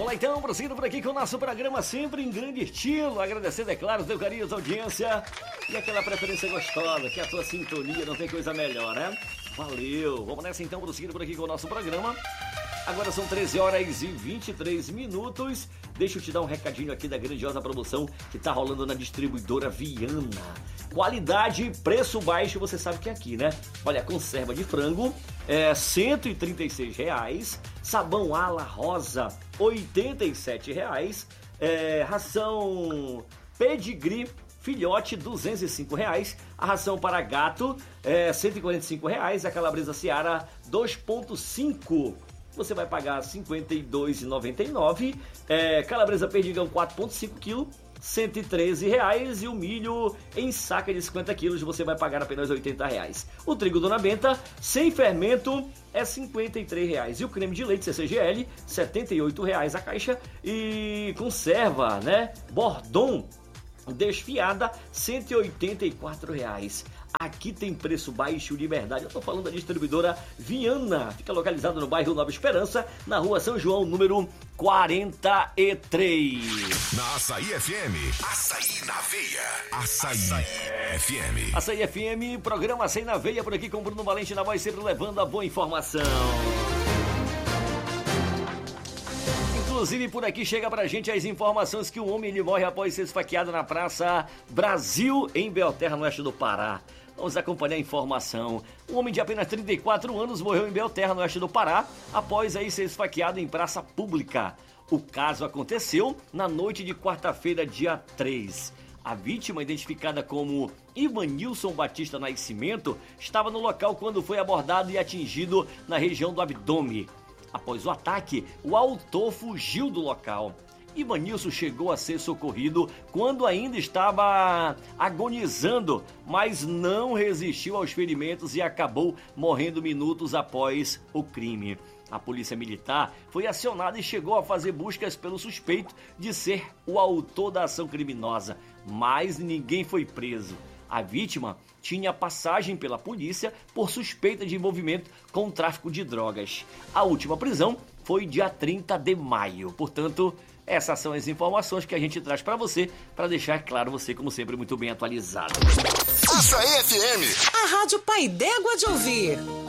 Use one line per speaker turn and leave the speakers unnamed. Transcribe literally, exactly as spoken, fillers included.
Vamos lá então, prosseguindo por aqui com o nosso programa sempre em grande estilo. Agradecendo, é claro, o teu carinho, a audiência e aquela preferência gostosa, que é a tua sintonia, não tem coisa melhor, né? Valeu! Vamos nessa então, prosseguindo por aqui com o nosso programa. Agora são treze horas e vinte e três minutos. Deixa eu te dar um recadinho aqui da grandiosa promoção que tá rolando na distribuidora Viana. Qualidade, preço baixo, você sabe que é aqui, né? Olha, conserva de frango, é cento e trinta e seis reais. Sabão Ala Rosa, oitenta e sete reais. É, ração Pedigree Filhote, duzentos e cinco reais. A ração para gato, é, cento e quarenta e cinco reais. A calabresa Seara, dois ponto cinco. Você vai pagar cinquenta e dois reais e noventa e nove centavos. É, calabresa Perdigão, quatro ponto cinco quilos, cento e treze reais. E o milho em saca de cinquenta quilos, você vai pagar apenas oitenta reais. O trigo Dona Benta, sem fermento, é cinquenta e três reais. E o creme de leite C C G L, setenta e oito reais a caixa. E conserva, né? Bordon desfiada, cento e oitenta e quatro reais. Aqui tem preço baixo de verdade. Eu tô falando da distribuidora Viana. Fica localizada no bairro Nova Esperança, na rua São João, número quarenta e três.
Na Açaí F M. Açaí na veia. Açaí, Açaí F M.
Açaí F M, programa Açaí na veia, por aqui com Bruno Valente na voz, sempre levando a boa informação. Inclusive, por aqui chega pra gente as informações que um homem ele morre após ser esfaqueado na Praça Brasil, em Belterra, no oeste do Pará. Vamos acompanhar a informação. Um homem de apenas trinta e quatro anos morreu em Belterra, no oeste do Pará, após aí ser esfaqueado em praça pública. O caso aconteceu na noite de quarta-feira, dia três. A vítima, identificada como Ivanilson Batista Nascimento, estava no local quando foi abordado e atingido na região do abdômen. Após o ataque, o autor fugiu do local. Ivanilson chegou a ser socorrido quando ainda estava agonizando, mas não resistiu aos ferimentos e acabou morrendo minutos após o crime. A polícia militar foi acionada e chegou a fazer buscas pelo suspeito de ser o autor da ação criminosa, mas ninguém foi preso. A vítima tinha passagem pela polícia por suspeita de envolvimento com o tráfico de drogas. A última prisão foi dia trinta de maio. Portanto, essas são as informações que a gente traz para você, para deixar claro você, como sempre, muito bem atualizado.
Açaí F M.
A Rádio Pai d'Égua de ouvir.